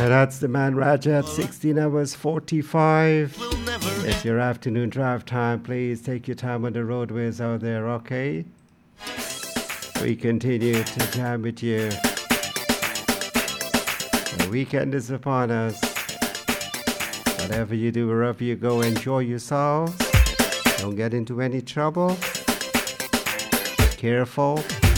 That's the man Raja at 16 hours 45. It's your afternoon drive time. Please take your time on the roadways out there, okay? We continue to jam with you. The weekend is upon us. Whatever you do, wherever you go, enjoy yourselves. Don't get into any trouble. Be careful.